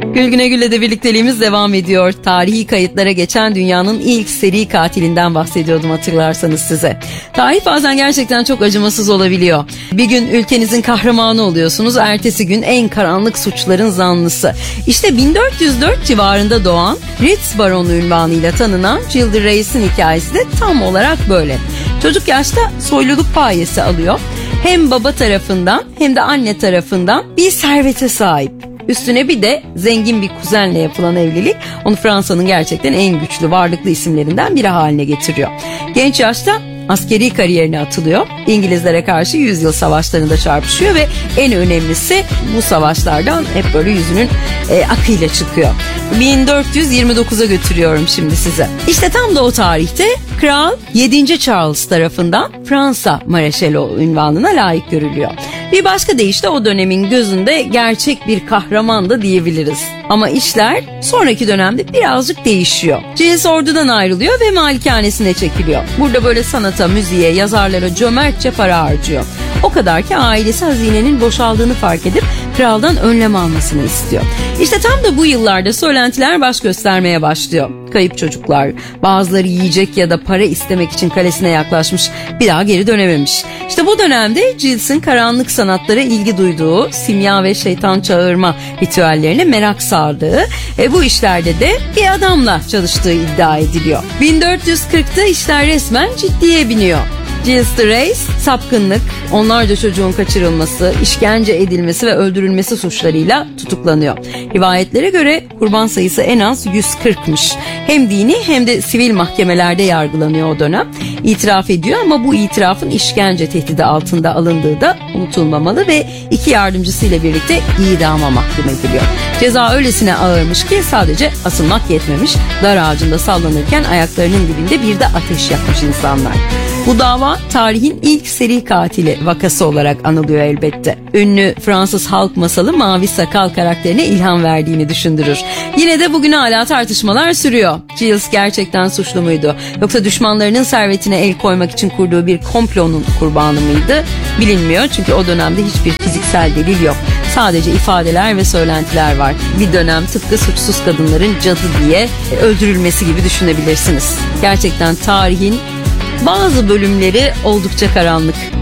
Gülgüne Gül'le de birlikteliğimiz devam ediyor. Tarihi kayıtlara geçen dünyanın ilk seri katilinden bahsediyordum hatırlarsanız size. Tarih bazen gerçekten çok acımasız olabiliyor. Bir gün ülkenizin kahramanı oluyorsunuz, ertesi gün en karanlık suçların zanlısı. İşte 1404 civarında doğan Ritz Baronu ünvanıyla tanınan Gilles Reis'in hikayesi de tam olarak böyle. Çocuk yaşta soyluluk payesi alıyor. Hem baba tarafından hem de anne tarafından bir servete sahip. Üstüne bir de zengin bir kuzenle yapılan evlilik onu Fransa'nın gerçekten en güçlü, varlıklı isimlerinden biri haline getiriyor. Genç yaşta askeri kariyerine atılıyor. İngilizlere karşı yüzyıl savaşlarında çarpışıyor ve en önemlisi bu savaşlardan hep böyle yüzünün akıyla çıkıyor. 1429'a götürüyorum şimdi size. İşte tam da o tarihte Kral 7. Charles tarafından Fransa Mareşali ünvanına layık görülüyor. Bir başka deyişle o dönemin gözünde gerçek bir kahraman da diyebiliriz. Ama işler sonraki dönemde birazcık değişiyor. Gilles ordudan ayrılıyor ve malikanesine çekiliyor. Burada böyle sanata, müziğe, yazarlara cömertçe para harcıyor. O kadar ki ailesi hazinenin boşaldığını fark edip kraldan önlem almasını istiyor. İşte tam da bu yıllarda söylentiler baş göstermeye başlıyor. Kayıp çocuklar, bazıları yiyecek ya da para istemek için kalesine yaklaşmış, bir daha geri dönememiş. İşte bu dönemde Gilles'in karanlık sanatlara ilgi duyduğu, simya ve şeytan çağırma ritüellerine merak sardığı, bu işlerde de bir adamla çalıştığı iddia ediliyor. 1440'ta işler resmen ciddiye biniyor. Gilles de Rais, sapkınlık, onlarca çocuğun kaçırılması, işkence edilmesi ve öldürülmesi suçlarıyla tutuklanıyor. Rivayetlere göre kurban sayısı en az 140'mış. Hem dini hem de sivil mahkemelerde yargılanıyor o dönem. İtiraf ediyor ama bu itirafın işkence tehdidi altında alındığı da unutulmamalı ve 2 yardımcısıyla birlikte idama mahkum ediliyor. Ceza öylesine ağırmış ki sadece asılmak yetmemiş. Dar ağacında sallanırken ayaklarının dibinde bir de ateş yakmış insanlar. Bu dava tarihin ilk seri katili vakası olarak anılıyor elbette. Ünlü Fransız halk masalı Mavi Sakal karakterine ilham verdiğini düşündürür. Yine de bugün hala tartışmalar sürüyor. Gilles gerçekten suçlu muydu? Yoksa düşmanlarının servetine el koymak için kurduğu bir komplonun kurbanı mıydı? Bilinmiyor çünkü o dönemde hiçbir fiziksel delil yok. Sadece ifadeler ve söylentiler var. Bir dönem tıpkı suçsuz kadınların cadı diye öldürülmesi gibi düşünebilirsiniz. Gerçekten tarihin bazı bölümleri oldukça karanlık.